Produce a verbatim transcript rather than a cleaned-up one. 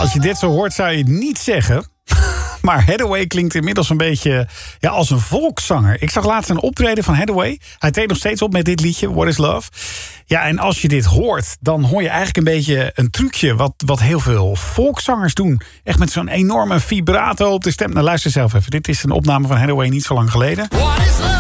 als je dit zo hoort zou je het niet zeggen. Maar Hathaway klinkt inmiddels een beetje ja, als een volkszanger. Ik zag laatst een optreden van Hathaway. Hij treedt nog steeds op met dit liedje, What is Love. Ja, en als je dit hoort, dan hoor je eigenlijk een beetje een trucje... wat, wat heel veel volkszangers doen. Echt met zo'n enorme vibrato op de stem. Nou, luister zelf even. Dit is een opname van Hathaway niet zo lang geleden. What is love?